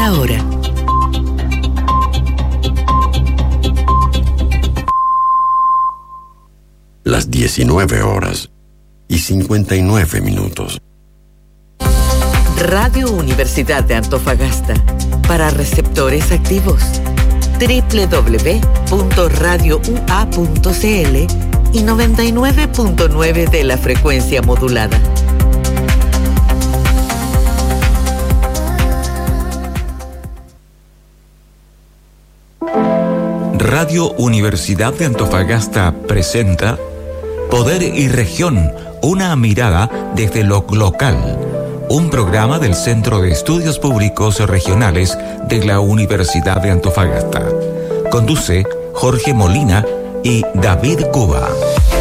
La hora. Las 19:59. Radio Universidad de Antofagasta, para receptores activos. www.radioua.cl y 99.9 de la frecuencia modulada. Radio Universidad de Antofagasta presenta Poder y Región, una mirada desde lo local. Un programa del Centro de Estudios Públicos Regionales de la Universidad de Antofagasta. Conduce Jorge Molina y David Cuba.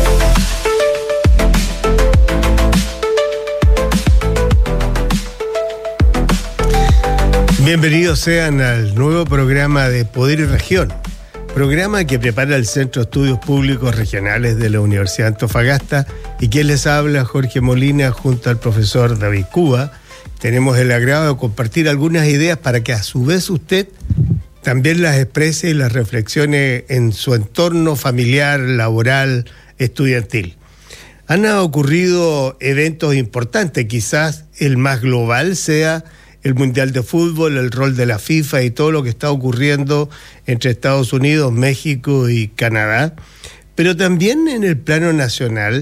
Bienvenidos sean al nuevo programa de Poder y Región. Programa que prepara el Centro de Estudios Públicos Regionales de la Universidad de Antofagasta, y quien les habla, Jorge Molina, junto al profesor David Cuba. Tenemos el agrado de compartir algunas ideas para que a su vez usted también las exprese y las reflexione en su entorno familiar, laboral, estudiantil. Han ocurrido eventos importantes, quizás el más global sea el Mundial de Fútbol, el rol de la FIFA y todo lo que está ocurriendo entre Estados Unidos, México y Canadá. Pero también en el plano nacional,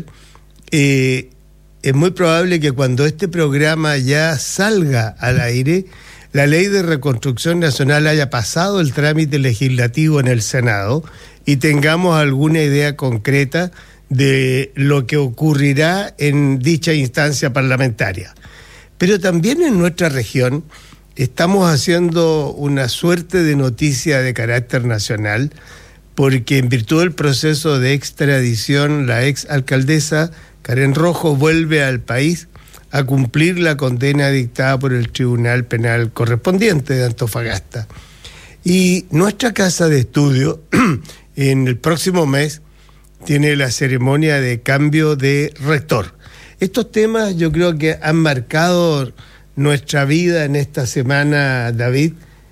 es muy probable que cuando este programa ya salga al aire, la Ley de Reconstrucción Nacional haya pasado el trámite legislativo en el Senado y tengamos alguna idea concreta de lo que ocurrirá en dicha instancia parlamentaria. Pero también en nuestra región estamos haciendo una suerte de noticia de carácter nacional, porque en virtud del proceso de extradición, la ex alcaldesa Karen Rojo vuelve al país a cumplir la condena dictada por el Tribunal Penal correspondiente de Antofagasta. Y nuestra casa de estudio, en el próximo mes, tiene la ceremonia de cambio de rector. Estos temas yo creo que han marcado nuestra vida en esta semana, David,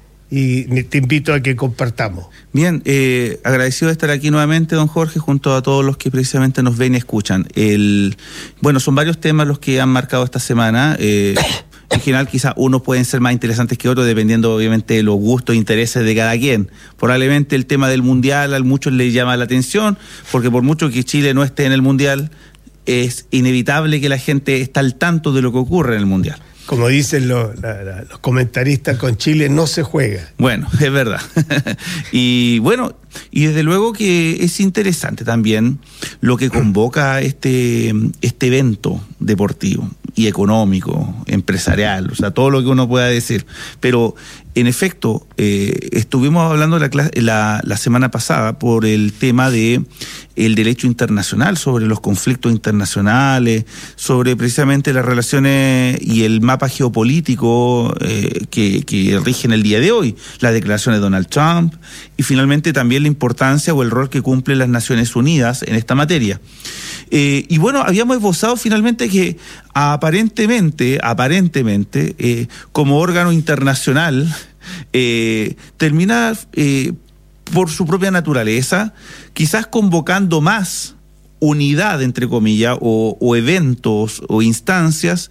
y te invito a que compartamos. Bien, agradecido de estar aquí nuevamente, don Jorge, junto a todos los que precisamente nos ven y escuchan. Bueno, son varios temas los que han marcado esta semana. En general, quizás unos pueden ser más interesantes que otros, dependiendo obviamente de los gustos e intereses de cada quien. Probablemente el tema del Mundial a muchos les llama la atención, porque por mucho que Chile no esté en el Mundial, es inevitable que la gente esté al tanto de lo que ocurre en el Mundial. Como dicen los comentaristas, con Chile no se juega. Bueno, es verdad. Y bueno, y desde luego que es interesante también lo que convoca este evento deportivo y económico, empresarial, o sea, todo lo que uno pueda decir. Pero, en efecto, estuvimos hablando la semana pasada por el tema de el derecho internacional, sobre los conflictos internacionales, sobre precisamente las relaciones y el mapa geopolítico que rigen el día de hoy, las declaraciones de Donald Trump, y finalmente también la importancia o el rol que cumplen las Naciones Unidas en esta materia. Y bueno, habíamos esbozado finalmente que aparentemente, como órgano internacional, termina por su propia naturaleza, quizás convocando más unidad, entre comillas, o eventos o instancias,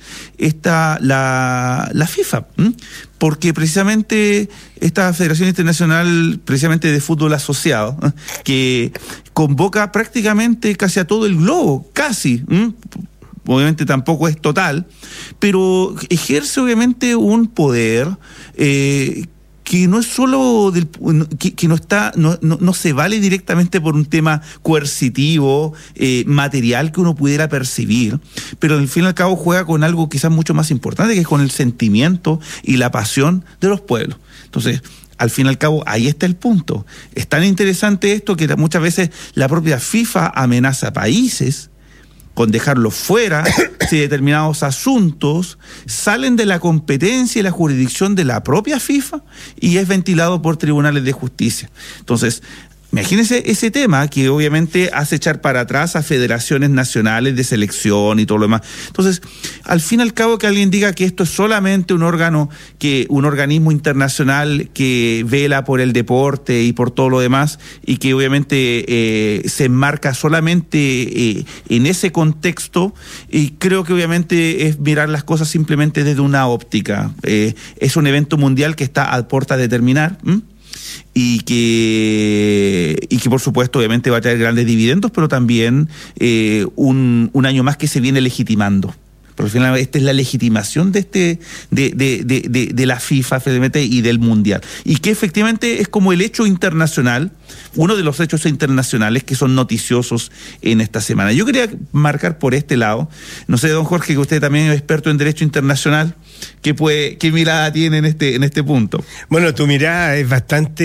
la FIFA, porque precisamente esta Federación Internacional precisamente de Fútbol Asociado, que convoca prácticamente casi a todo el globo, casi, obviamente tampoco es total, pero ejerce obviamente un poder que no es solo que no se vale directamente por un tema coercitivo, material que uno pudiera percibir, pero al fin y al cabo juega con algo quizás mucho más importante, que es con el sentimiento y la pasión de los pueblos. Entonces, al fin y al cabo, ahí está el punto. Es tan interesante esto que muchas veces la propia FIFA amenaza a países con dejarlos fuera si determinados asuntos salen de la competencia y la jurisdicción de la propia FIFA y es ventilado por tribunales de justicia. Entonces, Imagínense ese tema que obviamente hace echar para atrás a federaciones nacionales de selección y todo lo demás. Entonces, al fin y al cabo, que alguien diga que esto es solamente un organismo internacional que vela por el deporte y por todo lo demás, y que obviamente se enmarca solamente en ese contexto, y creo que obviamente es mirar las cosas simplemente desde una óptica. Es un evento mundial que está a puerta de terminar, y que por supuesto obviamente va a traer grandes dividendos, pero también un año más que se viene legitimando. Porque al final esta es la legitimación de la FIFA y del Mundial. Y que efectivamente es como el hecho internacional, uno de los hechos internacionales que son noticiosos en esta semana. Yo quería marcar por este lado, no sé, don Jorge, que usted también es experto en derecho internacional, ¿qué mirada tiene en este punto? Bueno, tu mirada es bastante